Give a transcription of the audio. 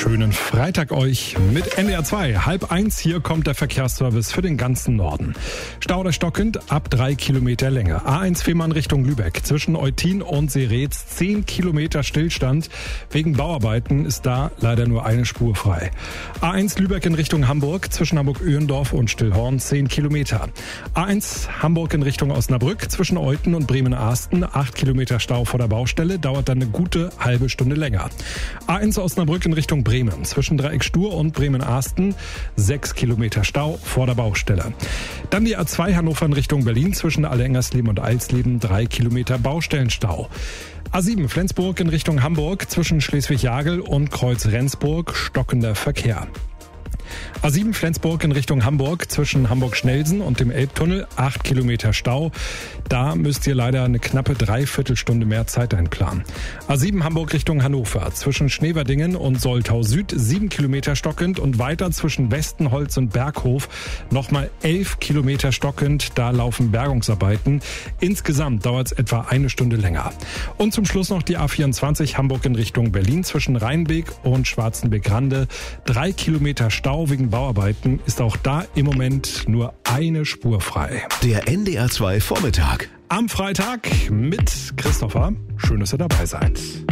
Schönen Freitag euch mit NDR 2. 12:30 hier kommt der Verkehrsservice für den ganzen Norden. Stau oder stockend ab 3 Kilometer Länge. A1 Fehmarn Richtung Lübeck. Zwischen Eutin und Seretz 10 Kilometer Stillstand. Wegen Bauarbeiten ist da leider nur eine Spur frei. A1 Lübeck in Richtung Hamburg. Zwischen Hamburg-Öhendorf und Stillhorn 10 Kilometer. A1 Hamburg in Richtung Osnabrück. Zwischen Euten und Bremen-Arsten 8 Kilometer Stau vor der Baustelle. Dauert dann eine gute halbe Stunde länger. A1 Osnabrück in Richtung Bremen. Zwischen Dreieck Stur und Bremen-Arsten 6 Kilometer Stau vor der Baustelle. Dann die A2 Hannover in Richtung Berlin. Zwischen Alle-Engersleben und Eilsleben 3 Kilometer Baustellenstau. A7 Flensburg in Richtung Hamburg. Zwischen Schleswig-Jagel und Kreuz-Rendsburg stockender Verkehr. A7 Flensburg in Richtung Hamburg, zwischen Hamburg-Schnelsen und dem Elbtunnel 8 Kilometer Stau. Da müsst ihr leider eine knappe Dreiviertelstunde mehr Zeit einplanen. A7 Hamburg Richtung Hannover, zwischen Schneverdingen und Soltau Süd 7 Kilometer stockend und weiter zwischen Westenholz und Berghof nochmal 11 Kilometer stockend. Da laufen Bergungsarbeiten. Insgesamt dauert es etwa eine Stunde länger. Und zum Schluss noch die A24 Hamburg in Richtung Berlin, zwischen Rheinbeek und Schwarzenbeek-Rande 3 Kilometer Stau wegen Bauarbeiten, ist auch da im Moment nur eine Spur frei. Der NDR 2 Vormittag. Am Freitag mit Christopher. Schön, dass ihr dabei seid.